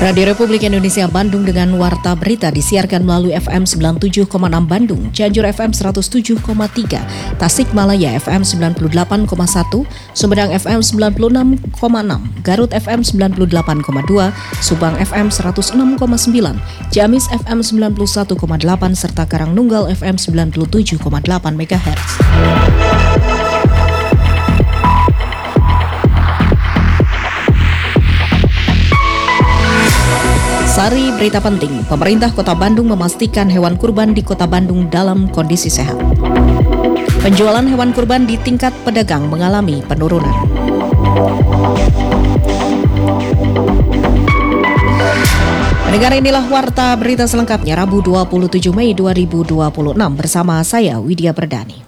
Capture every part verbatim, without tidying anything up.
Radio Republik Indonesia Bandung dengan Warta Berita disiarkan melalui F M sembilan puluh tujuh koma enam Bandung, Cianjur F M seratus tujuh koma tiga, Tasikmalaya F M sembilan puluh delapan koma satu, Sumedang F M sembilan puluh enam koma enam, Garut F M sembilan puluh delapan koma dua, Subang F M seratus enam koma sembilan, Ciamis F M sembilan puluh satu koma delapan, serta Karangnunggal F M sembilan puluh tujuh koma delapan megahertz. Sari berita penting, pemerintah Kota Bandung memastikan hewan kurban di Kota Bandung dalam kondisi sehat. Penjualan hewan kurban di tingkat pedagang mengalami penurunan. Pendengar, inilah Warta Berita selengkapnya Rabu dua puluh tujuh Mei dua ribu dua puluh enam bersama saya Widya Perdani.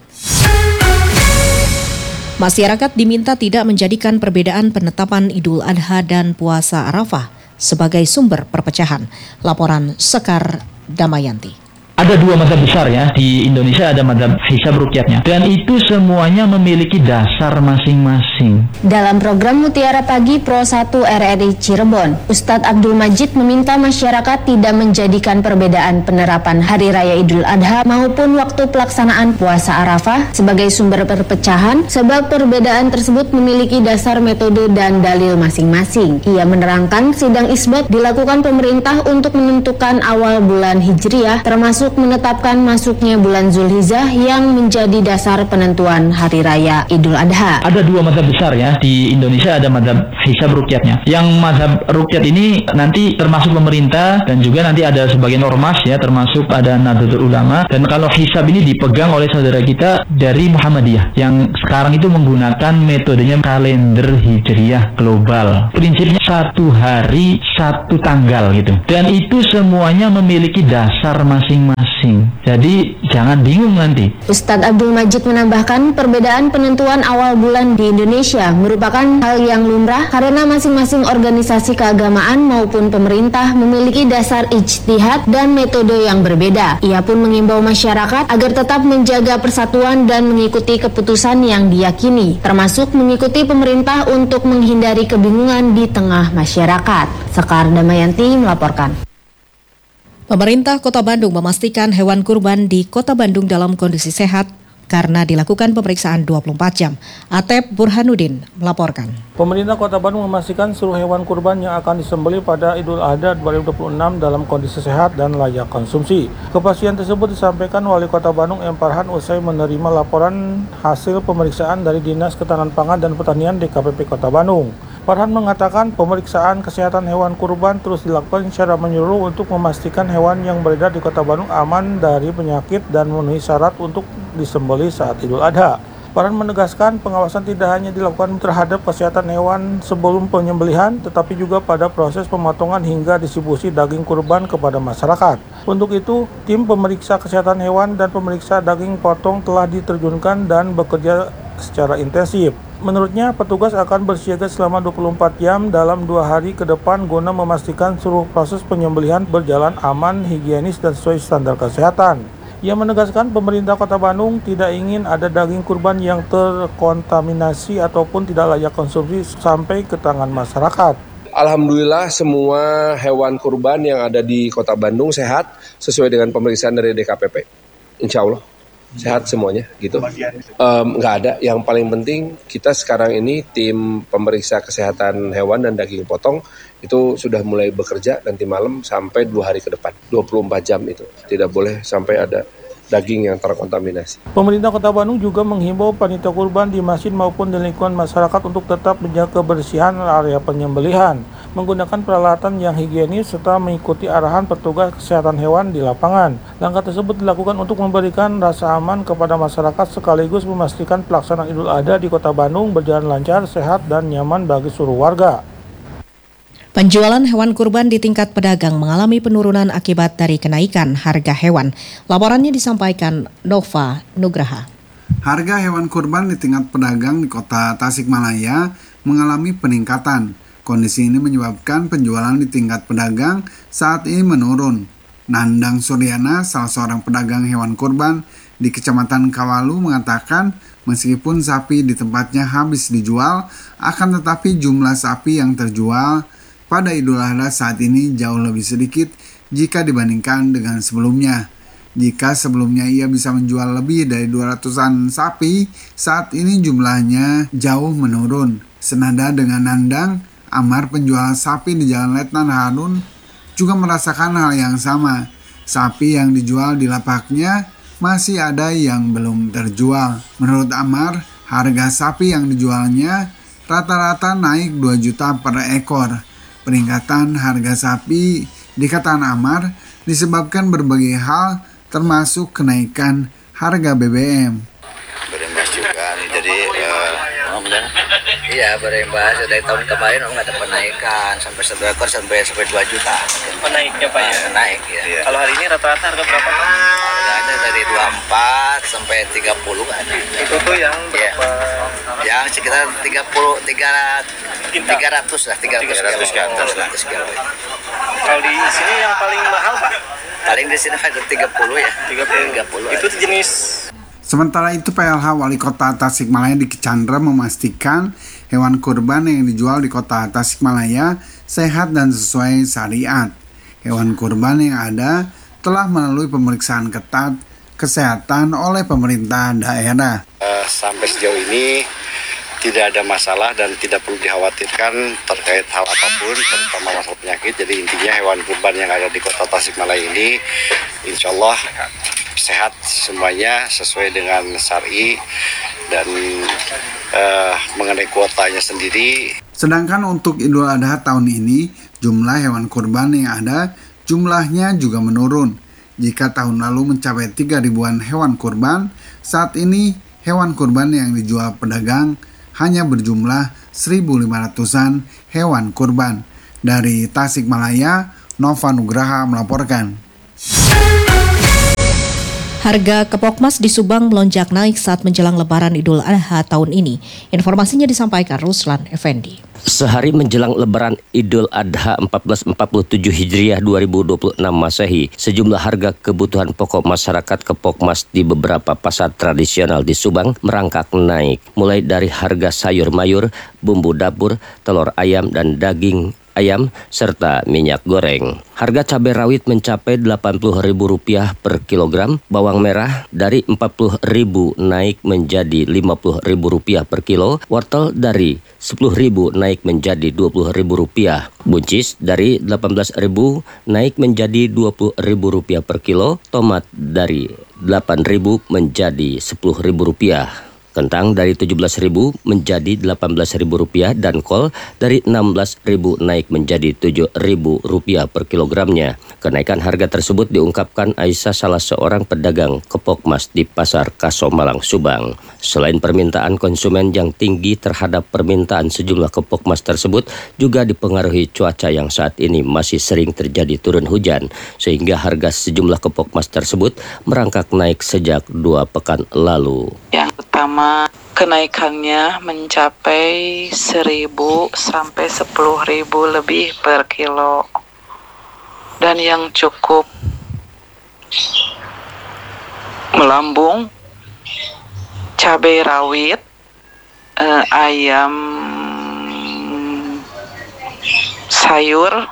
Masyarakat diminta tidak menjadikan perbedaan penetapan Idul Adha dan puasa Arafah sebagai sumber perpecahan. Laporan Sekar Damayanti. Ada dua mazhab besar ya, di Indonesia ada mazhab hisab ruqyatnya, dan itu semuanya memiliki dasar masing-masing. Dalam program Mutiara Pagi Pro satu R R I Cirebon, Ustadz Abdul Majid meminta masyarakat tidak menjadikan perbedaan penerapan Hari Raya Idul Adha maupun waktu pelaksanaan puasa Arafah sebagai sumber perpecahan, sebab perbedaan tersebut memiliki dasar metode dan dalil masing-masing. Ia menerangkan sidang isbat dilakukan pemerintah untuk menentukan awal bulan Hijriah, termasuk menetapkan masuknya bulan Zulhijjah yang menjadi dasar penentuan Hari Raya Idul Adha. Ada dua mazhab besar ya, di Indonesia ada mazhab hisab ruqyatnya. Yang mazhab ruqyat ini nanti termasuk pemerintah dan juga nanti ada sebagian ormas ya, termasuk ada Nahdlatul Ulama. Dan kalau hisab ini dipegang oleh saudara kita dari Muhammadiyah yang sekarang itu menggunakan metodenya kalender Hijriah global. Prinsipnya satu hari satu tanggal gitu. Dan itu semuanya memiliki dasar masing-masing. Jadi jangan bingung nanti. Ustadz Abdul Majid menambahkan perbedaan penentuan awal bulan di Indonesia merupakan hal yang lumrah karena masing-masing organisasi keagamaan maupun pemerintah memiliki dasar ijtihad dan metode yang berbeda. Ia pun mengimbau masyarakat agar tetap menjaga persatuan dan mengikuti keputusan yang diyakini, termasuk mengikuti pemerintah untuk menghindari kebingungan di tengah masyarakat. Sekar Damayanti melaporkan. Pemerintah Kota Bandung memastikan hewan kurban di Kota Bandung dalam kondisi sehat karena dilakukan pemeriksaan dua puluh empat jam. Atep Burhanuddin melaporkan. Pemerintah Kota Bandung memastikan seluruh hewan kurban yang akan disembelih pada Idul Adha dua ribu dua puluh enam dalam kondisi sehat dan layak konsumsi. Kepastian tersebut disampaikan Wali Kota Bandung M. Farhan usai menerima laporan hasil pemeriksaan dari Dinas Ketahanan Pangan dan Pertanian D K P P Kota Bandung. Farhan mengatakan pemeriksaan kesehatan hewan kurban terus dilakukan secara menyeluruh untuk memastikan hewan yang beredar di Kota Bandung aman dari penyakit dan memenuhi syarat untuk disembelih saat Idul Adha. Farhan menegaskan pengawasan tidak hanya dilakukan terhadap kesehatan hewan sebelum penyembelihan, tetapi juga pada proses pemotongan hingga distribusi daging kurban kepada masyarakat. Untuk itu, tim pemeriksa kesehatan hewan dan pemeriksa daging potong telah diterjunkan dan bekerja secara intensif. Menurutnya, petugas akan bersiaga selama dua puluh empat jam dalam dua hari ke depan guna memastikan seluruh proses penyembelihan berjalan aman, higienis, dan sesuai standar kesehatan. Ia menegaskan pemerintah Kota Bandung tidak ingin ada daging kurban yang terkontaminasi ataupun tidak layak konsumsi sampai ke tangan masyarakat. Alhamdulillah semua hewan kurban yang ada di Kota Bandung sehat sesuai dengan pemeriksaan dari D K P P. Insya Allah sehat semuanya gitu. Um, nggak ada. Yang paling penting kita sekarang ini tim pemeriksa kesehatan hewan dan daging potong itu sudah mulai bekerja nanti malam sampai dua hari ke depan, dua puluh empat jam itu. Tidak boleh sampai ada daging yang terkontaminasi. Pemerintah Kota Bandung juga menghimbau panitia kurban di masjid maupun di lingkungan masyarakat untuk tetap menjaga kebersihan area penyembelihan, menggunakan peralatan yang higienis serta mengikuti arahan petugas kesehatan hewan di lapangan. Langkah tersebut dilakukan untuk memberikan rasa aman kepada masyarakat sekaligus memastikan pelaksanaan Idul Adha di Kota Bandung berjalan lancar, sehat, dan nyaman bagi seluruh warga. Penjualan hewan kurban di tingkat pedagang mengalami penurunan akibat dari kenaikan harga hewan. Laporannya disampaikan Nova Nugraha. Harga hewan kurban di tingkat pedagang di Kota Tasikmalaya mengalami peningkatan. Kondisi ini menyebabkan penjualan di tingkat pedagang saat ini menurun. Nandang Suryana, salah seorang pedagang hewan kurban di Kecamatan Kawalu, mengatakan meskipun sapi di tempatnya habis dijual, akan tetapi jumlah sapi yang terjual pada Idul Adha saat ini jauh lebih sedikit jika dibandingkan dengan sebelumnya. Jika sebelumnya ia bisa menjual lebih dari dua ratusan sapi, saat ini jumlahnya jauh menurun. Senada dengan Nandang, Amar penjual sapi di Jalan Letnan Harun juga merasakan hal yang sama. Sapi yang dijual di lapaknya masih ada yang belum terjual. Menurut Amar, harga sapi yang dijualnya rata-rata naik dua juta per ekor. Peningkatan harga sapi, dikatakan Amar, disebabkan berbagai hal termasuk kenaikan harga B B M. Berimbas juga, jadi uh, iya berimbas dari tahun kemarin nggak ada penaikan sampai satu ekor sampai sampai dua juta. Penaiknya Pak ya? Naik ya. Iya. Kalau hari ini rata-rata harga berapa Pak? Harganya dari dua puluh empat sampai tiga puluh kan. Itu tuh yang berapa? Ya. Yang sekitar tiga puluh, tiga ratus lah, tiga ratus ke atas lah. Kalau di sini yang paling mahal Pak? Paling di sini ada tiga puluh ya. tiga puluh. Itu jenis. Sementara itu P L H Wali Kota Tasikmalaya Diki Chandra memastikan hewan kurban yang dijual di Kota Tasikmalaya sehat dan sesuai syariat. Hewan kurban yang ada telah melalui pemeriksaan ketat kesehatan oleh pemerintah daerah. Uh, sampai sejauh ini tidak ada masalah dan tidak perlu dikhawatirkan terkait hal apapun, terutama masalah penyakit. Jadi intinya hewan kurban yang ada di Kota Tasikmalaya ini insya Allah sehat semuanya sesuai dengan syar'i dan uh, mengenai kuotanya sendiri. Sedangkan untuk Idul Adha tahun ini jumlah hewan kurban yang ada jumlahnya juga menurun. Jika tahun lalu mencapai tiga ribuan hewan kurban, saat ini hewan kurban yang dijual pedagang hanya berjumlah seribu lima ratusan hewan kurban. Dari Tasikmalaya, Nova Nugraha melaporkan. Harga kepokmas di Subang melonjak naik saat menjelang Lebaran Idul Adha tahun ini. Informasinya disampaikan Ruslan Effendi. Sehari menjelang Lebaran Idul Adha seribu empat ratus empat puluh tujuh Hijriah dua ribu dua puluh enam Masehi, sejumlah harga kebutuhan pokok masyarakat kepokmas di beberapa pasar tradisional di Subang merangkak naik. Mulai dari harga sayur mayur, bumbu dapur, telur ayam dan daging ayam, serta minyak goreng. Harga cabai rawit mencapai delapan puluh ribu rupiah per kilogram, bawang merah dari empat puluh ribu naik menjadi lima puluh ribu rupiah per kilo, wortel dari sepuluh ribu naik menjadi dua puluh ribu rupiah, buncis dari delapan belas ribu naik menjadi dua puluh ribu rupiah per kilo, tomat dari delapan ribu menjadi sepuluh ribu rupiah. Kentang dari tujuh belas ribu menjadi delapan belas ribu rupiah dan kol dari enam belas ribu naik menjadi tujuh ribu rupiah per kilogramnya. Kenaikan harga tersebut diungkapkan Aisyah, salah seorang pedagang kepokmas di Pasar Kaso Malang, Subang. Selain permintaan konsumen yang tinggi terhadap permintaan sejumlah kepokmas tersebut, juga dipengaruhi cuaca yang saat ini masih sering terjadi turun hujan, sehingga harga sejumlah kepokmas tersebut merangkak naik sejak dua pekan lalu. Yang pertama, kenaikannya mencapai seribu sampai sepuluh ribu lebih per kilo. Dan yang cukup melambung, cabai rawit, eh, ayam, sayur,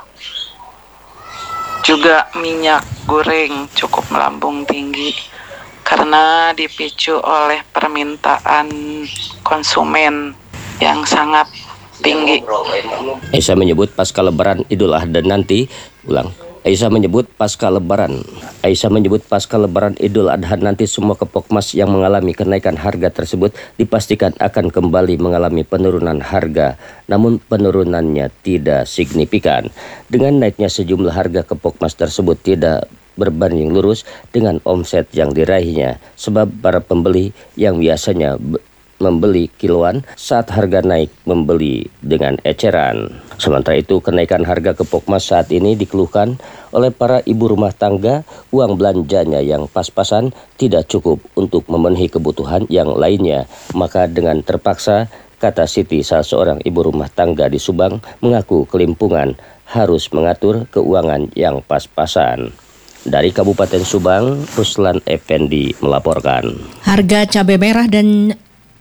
juga minyak goreng cukup melambung tinggi karena dipicu oleh permintaan konsumen yang sangat tinggi. Aisyah menyebut pasca Lebaran Idul Adha nanti, ulang. Aisyah menyebut pasca Lebaran. Aisyah menyebut pasca Lebaran Idul Adha nanti semua kepokmas yang mengalami kenaikan harga tersebut dipastikan akan kembali mengalami penurunan harga. Namun penurunannya tidak signifikan. Dengan naiknya sejumlah harga kepokmas tersebut tidak berbanding lurus dengan omset yang diraihnya, sebab para pembeli yang biasanya membeli kiloan saat harga naik membeli dengan eceran. Sementara itu, kenaikan harga kepokmas saat ini dikeluhkan oleh para ibu rumah tangga. Uang belanjanya yang pas-pasan tidak cukup untuk memenuhi kebutuhan yang lainnya. Maka dengan terpaksa, kata Siti, salah seorang ibu rumah tangga di Subang, mengaku kelimpungan harus mengatur keuangan yang pas-pasan. Dari Kabupaten Subang, Ruslan Effendi melaporkan. Harga cabai merah dan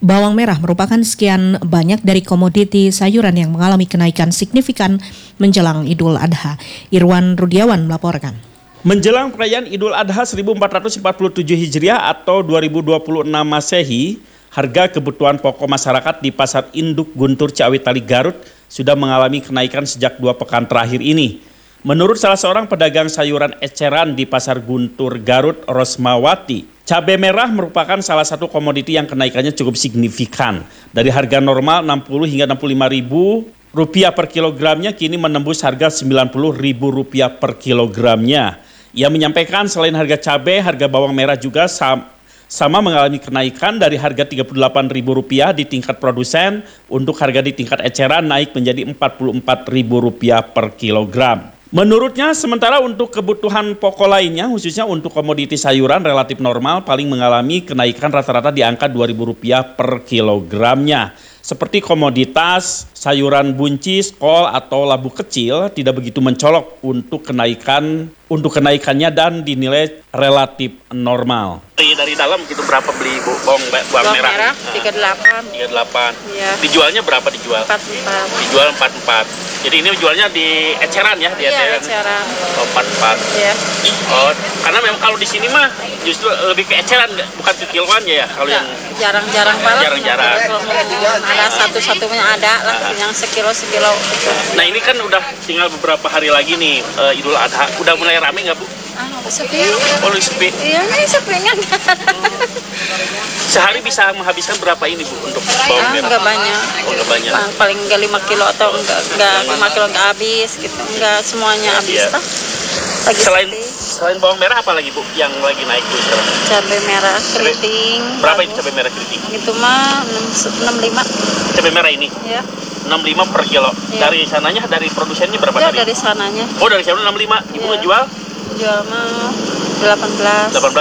Bawang merah merupakan sekian banyak dari komoditi sayuran yang mengalami kenaikan signifikan menjelang Idul Adha. Irwan Rudiawan melaporkan. Menjelang perayaan Idul Adha seribu empat ratus empat puluh tujuh Hijriah atau dua ribu dua puluh enam Masehi, harga kebutuhan pokok masyarakat di Pasar Induk Guntur Ciawi Tali Garut sudah mengalami kenaikan sejak dua pekan terakhir ini. Menurut salah seorang pedagang sayuran eceran di Pasar Guntur Garut, Rosmawati, cabai merah merupakan salah satu komoditi yang kenaikannya cukup signifikan. Dari harga normal enam puluh hingga enam puluh lima ribu rupiah per kilogramnya kini menembus harga sembilan puluh ribu rupiah per kilogramnya. Ia menyampaikan selain harga cabai, harga bawang merah juga sama, sama mengalami kenaikan dari harga tiga puluh delapan ribu rupiah di tingkat produsen, untuk harga di tingkat eceran naik menjadi empat puluh empat ribu rupiah per kilogram. Menurutnya, sementara untuk kebutuhan pokok lainnya, khususnya untuk komoditi sayuran relatif normal, paling mengalami kenaikan rata-rata di angka dua ribu rupiah per kilogramnya. Seperti komoditas sayuran buncis, kol atau labu kecil tidak begitu mencolok untuk kenaikan untuk kenaikannya dan dinilai relatif normal. Dari, dari dalam gitu berapa beli bu, bawang, bawang, bawang merah? merah tiga puluh delapan. tiga puluh delapan. Iya. Dijualnya berapa dijual? empat puluh empat. Dijual empat puluh empat. Jadi ini jualnya di eceran ya, di iya, eceran. Oh, empat puluh empat. Iya. Oh, karena memang kalau di sini mah justru lebih ke eceran, bukan ke kiloan ya kalau yang jarang-jarang banget. Jarang-jarang. Ada satu-satunya ada lah uh, yang sekilo sekilo. Nah ini kan udah tinggal beberapa hari lagi nih uh, Idul Adha. Udah mulai rame nggak bu? Ah, sepi. Oh, lebih sepi. Iya, ini sepinya. Sehari bisa menghabiskan berapa ini bu untuk bawang merah? Ah, enggak banyak. Oh, enggak banyak. Ah, paling enggak lima kilo atau enggak enggak lima kilo enggak habis gitu. Enggak semuanya habis iya. lah. Lagi selain sepi. Selain bawang merah apa lagi bu yang lagi naik bu sekarang? Cabai merah keriting. Berapa ini cabai merah keriting? Itu mah enam puluh lima. Cabai merah ini? Iya. enam puluh lima per kilo. Iya. Dari sananya, dari produsennya berapa Ya, tadi? dari sananya. Oh, dari sana enam puluh lima. Ibu iya. ngejual? Jual mah delapan belas. delapan belas